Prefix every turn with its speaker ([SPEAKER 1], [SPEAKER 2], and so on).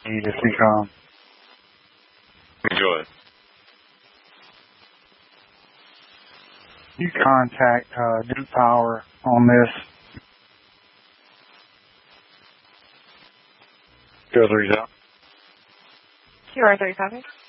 [SPEAKER 1] If you
[SPEAKER 2] Go ahead.
[SPEAKER 1] you contact Duke Power on this.
[SPEAKER 2] Go 30 out.
[SPEAKER 3] QR 30 copy.